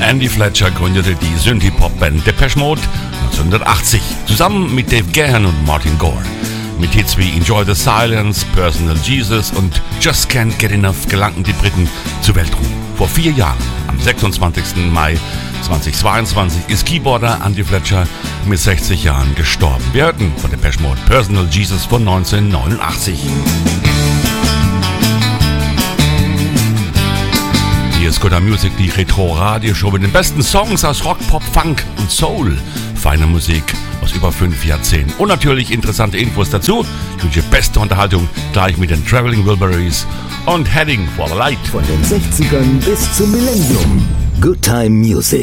Andy Fletcher gründete die Synthie-Pop-Band Depeche Mode 1980 zusammen mit Dave Gahan und Martin Gore. Mit Hits wie Enjoy the Silence, Personal Jesus und Just Can't Get Enough gelangten die Briten zu Weltruhm. Vor 4 Jahren, am 26. Mai 2022, ist Keyboarder Andy Fletcher mit 60 Jahren gestorben. Wir hörten von Depeche Mode Personal Jesus von 1989. Hier ist Good Time Music, die Retro-Radio-Show mit den besten Songs aus Rock, Pop, Funk und Soul. Feine Musik aus über 5 Jahrzehnten. Und natürlich interessante Infos dazu. Ich wünsche beste Unterhaltung gleich mit den Traveling Wilburys und Heading for the Light. Von den 60ern bis zum Millennium. Good Time Music.